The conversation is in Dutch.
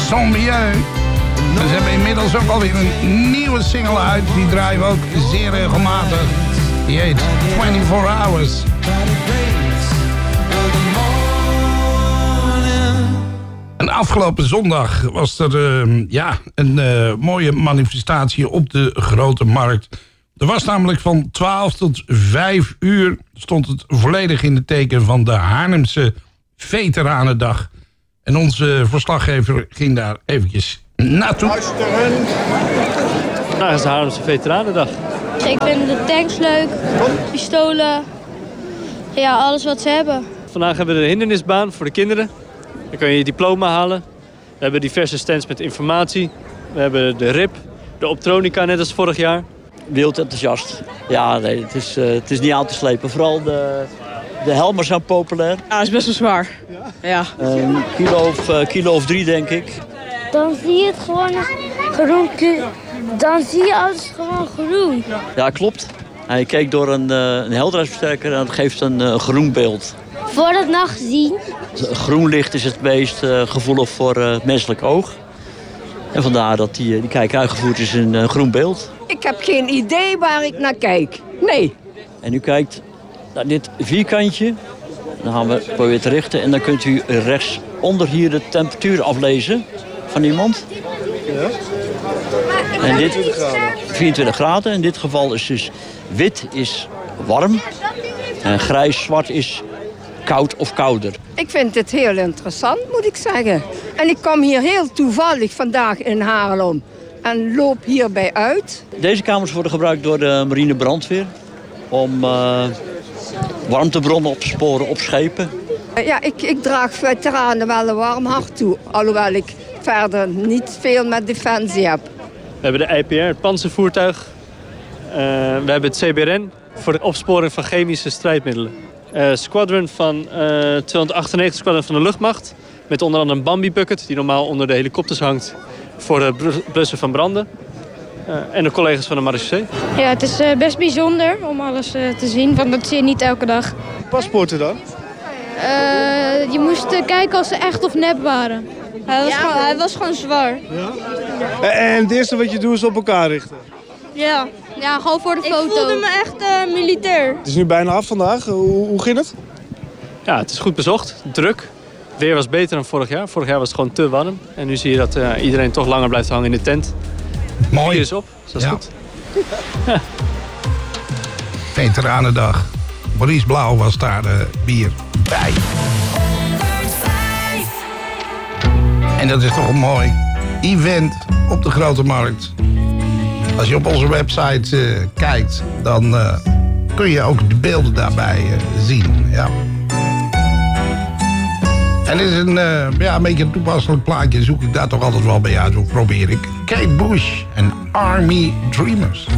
Sans Mieux. Ze hebben inmiddels ook alweer een nieuwe single uit. Die draaien we ook zeer regelmatig. Die heet 24 Hours. En afgelopen zondag was er een mooie manifestatie op de Grote Markt. Er was namelijk van 12 tot 5 uur... stond het volledig in het teken van de Haarlemse Veteranendag. En onze verslaggever ging daar eventjes naartoe. Vandaag is de Haarlemse Veteranendag. Ik vind de tanks leuk, pistolen, ja, alles wat ze hebben. Vandaag hebben we de hindernisbaan voor de kinderen. Dan kun je je diploma halen. We hebben diverse stands met informatie. We hebben de RIP, de optronica net als vorig jaar. Wild enthousiast. Ja, nee, het is niet aan te slepen. Vooral de helmen zijn populair. Ja, dat is best wel zwaar. Ja. Een kilo of 3, denk ik. Dan zie je het gewoon groen. Dan zie je alles gewoon groen. Ja, klopt. Hij keek door een helderheidsversterker en dat geeft een groen beeld. Voor het nacht zien. Groen licht is het meest gevoelig voor het menselijk oog. En vandaar dat die kijk uitgevoerd is in een groen beeld. Ik heb geen idee waar ik naar kijk. Nee. En u kijkt naar dit vierkantje. Dan gaan we proberen te richten. En dan kunt u rechtsonder hier de temperatuur aflezen van iemand. Ja. En dit 24 graden. In dit geval is dus wit is warm. En grijs-zwart is koud of kouder. Ik vind het heel interessant, moet ik zeggen. En ik kom hier heel toevallig vandaag in Haarlem. En loop hierbij uit. Deze kamers worden gebruikt door de marine brandweer. Om warmtebronnen op te sporen op schepen. Ja, ik draag veteranen wel een warm hart toe. Alhoewel ik verder niet veel met defensie heb. We hebben de IPR, het panzervoertuig. We hebben het CBRN voor de opsporing van chemische strijdmiddelen. Squadron van 298 Squadron van de luchtmacht. Met onder andere een Bambi bucket die normaal onder de helikopters hangt voor het blussen van branden. En de collega's van de marechaussee. Ja, het is best bijzonder om alles te zien, want dat zie je niet elke dag. Paspoorten dan? Je moest kijken als ze echt of nep waren. Hij was gewoon zwaar. Ja? En het eerste wat je doet is op elkaar richten? Ja, gewoon voor de foto. Ik voelde me echt militair. Het is nu bijna af vandaag. Hoe ging het? Ja, het is goed bezocht, druk. Het weer was beter dan vorig jaar. Vorig jaar was het gewoon te warm. En nu zie je dat iedereen toch langer blijft hangen in de tent. Mooi. Hier is op, dus dat is goed. Veteranendag. Maurice Blauw was daar bier bij. En dat is toch een mooi event op de Grote Markt. Als je op onze website kijkt, dan kun je ook de beelden daarbij zien. Ja. En dit is een beetje een toepasselijk plaatje. Zoek ik daar toch altijd wel bij uit. Zo probeer ik. Kate Bush en Army Dreamers.